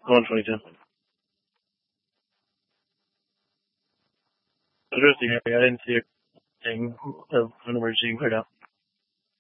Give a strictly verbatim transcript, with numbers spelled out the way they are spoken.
one twenty-two. Interesting. I didn't see a thing of an emergency cleared out.